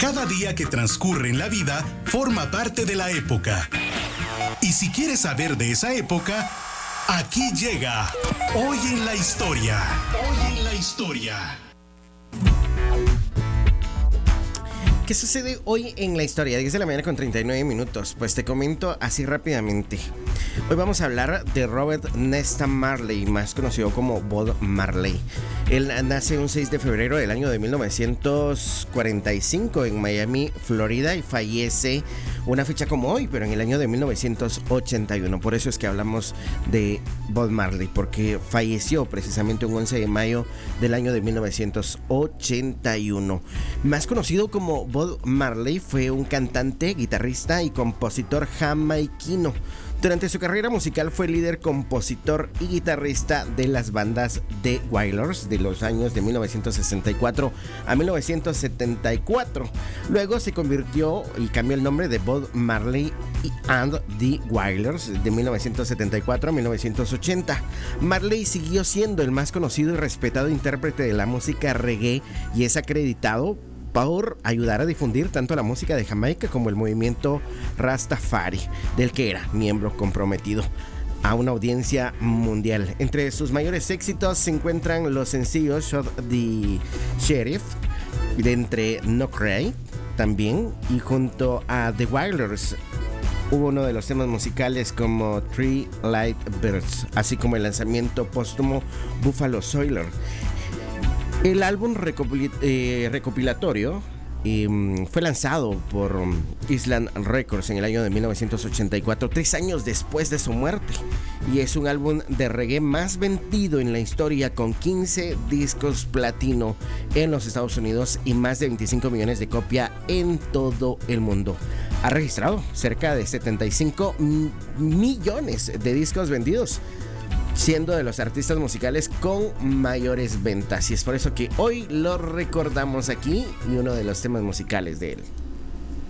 Cada día que transcurre en la vida forma parte de la época. Y si quieres saber de esa época, aquí llega Hoy en la Historia. Hoy en la Historia. ¿Qué sucede hoy en la historia? 10 de la mañana con 39 minutos. Pues te comento así rápidamente. Hoy vamos a hablar de Robert Nesta Marley, más conocido como Bob Marley. Él nace un 6 de febrero del año de 1945 en Miami, Florida, y fallece una fecha como hoy, pero en el año de 1981. Por eso es que hablamos de Bob Marley, porque falleció precisamente un 11 de mayo del año de 1981. Más conocido como Bob Marley, fue un cantante, guitarrista y compositor jamaiquino. Durante su carrera musical fue líder, compositor y guitarrista de las bandas The Wailers de los años de 1964 a 1974. Luego se convirtió y cambió el nombre de Bob Marley and The Wailers de 1974 a 1980. Marley siguió siendo el más conocido y respetado intérprete de la música reggae y es acreditado por ayudar a difundir tanto la música de Jamaica como el movimiento Rastafari, del que era miembro comprometido a una audiencia mundial. Entre sus mayores éxitos se encuentran los sencillos Shot the Sheriff, de entre No Cry también, y junto a The Wailers hubo uno de los temas musicales como Three Light Birds, así como el lanzamiento póstumo Buffalo Soldier. El álbum recopilatorio fue lanzado por Island Records en el año de 1984, 3 años después de su muerte, y es un álbum de reggae más vendido en la historia, con 15 discos platino en los Estados Unidos y más de 25 millones de copias en todo el mundo. Ha registrado cerca de 75 millones de discos vendidos, siendo de los artistas musicales con mayores ventas, y es por eso que hoy lo recordamos aquí y uno de los temas musicales de él.